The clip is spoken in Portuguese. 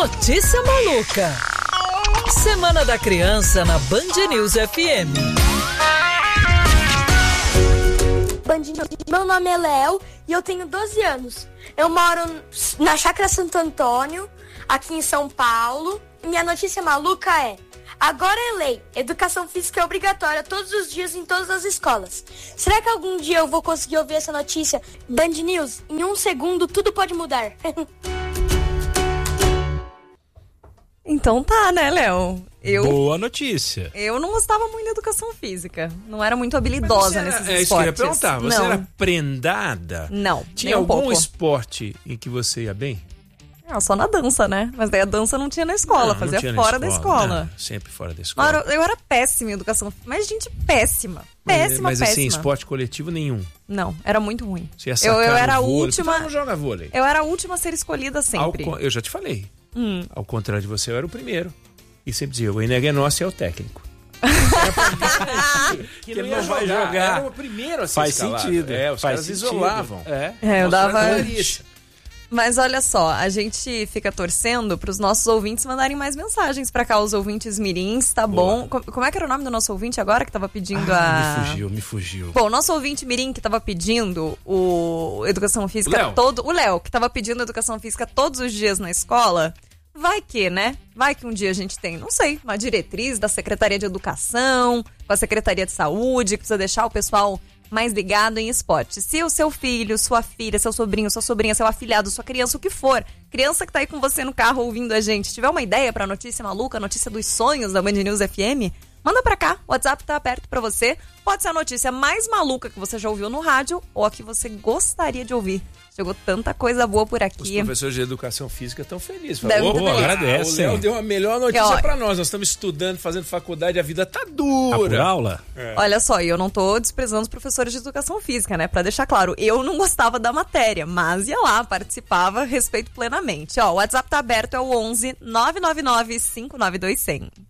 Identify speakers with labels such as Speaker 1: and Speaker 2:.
Speaker 1: Notícia Maluca. Semana da Criança na Band News FM.
Speaker 2: Meu nome é Léo e eu tenho 12 anos. Eu moro na Chácara Santo Antônio, aqui em São Paulo. E minha notícia maluca é: agora é lei, educação física é obrigatória todos os dias em todas as escolas. Será que algum dia eu vou conseguir ouvir essa notícia? Band News, em 1 segundo tudo pode mudar.
Speaker 3: Então tá, né, Léo?
Speaker 4: Boa notícia.
Speaker 3: Eu não gostava muito da educação física. Não era muito habilidosa nesses esportes.
Speaker 4: É isso que eu ia perguntar. Você
Speaker 3: não.
Speaker 4: era prendada?
Speaker 3: Não,
Speaker 4: Tinha
Speaker 3: nem um
Speaker 4: algum
Speaker 3: pouco.
Speaker 4: esporte em que você ia bem?
Speaker 3: Só na dança, né? Mas daí a dança não tinha na escola, fazia
Speaker 4: tinha na
Speaker 3: fora da escola.
Speaker 4: Não, sempre fora da escola.
Speaker 3: Eu era péssima em educação física, mas gente, péssima. Péssima.
Speaker 4: Mas assim, esporte coletivo nenhum.
Speaker 3: Não, era muito ruim.
Speaker 4: Você ia sacar
Speaker 3: eu era a
Speaker 4: no vôlei.
Speaker 3: última.
Speaker 4: Tu não joga vôlei.
Speaker 3: Eu era a última a ser escolhida sempre.
Speaker 4: Eu já te falei. Ao contrário de você, eu era o primeiro. E sempre dizia, o Eneg é nosso e é o técnico.
Speaker 5: que ele não vai jogar.
Speaker 4: Era o primeiro a ser
Speaker 5: Faz
Speaker 4: escalado.
Speaker 5: sentido.
Speaker 4: Os caras isolavam.
Speaker 3: Eu dava...
Speaker 4: Clarissa.
Speaker 3: Mas olha só, a gente fica torcendo para os nossos ouvintes mandarem mais mensagens para cá, os ouvintes mirins, tá bom? Como é que era o nome do nosso ouvinte agora que tava pedindo
Speaker 4: Me fugiu.
Speaker 3: Bom, o nosso ouvinte mirim que tava pedindo o educação física o Léo, que tava pedindo educação física todos os dias na escola, vai que, né? Vai que um dia a gente tem, não sei, uma diretriz da Secretaria de Educação, com a Secretaria de Saúde, que precisa deixar o pessoal mais ligado em esporte. Se o seu filho, sua filha, seu sobrinho, sua sobrinha, seu afilhado, sua criança, o que for, criança que tá aí com você no carro ouvindo a gente, tiver uma ideia pra notícia maluca, notícia dos sonhos da Band News FM, manda pra cá, o WhatsApp tá aberto pra você. Pode ser a notícia mais maluca que você já ouviu no rádio ou a que você gostaria de ouvir. Chegou tanta coisa boa por aqui.
Speaker 4: Os professores de educação física estão felizes.
Speaker 5: Agradece.
Speaker 4: O Léo deu a melhor notícia pra nós. Nós estamos estudando, fazendo faculdade, a vida tá dura.
Speaker 5: Por aula?
Speaker 3: Olha só, e eu não tô desprezando os professores de educação física, né? Pra deixar claro, eu não gostava da matéria, mas ia lá, participava, respeito plenamente. O WhatsApp tá aberto, é o 11 999 592 100.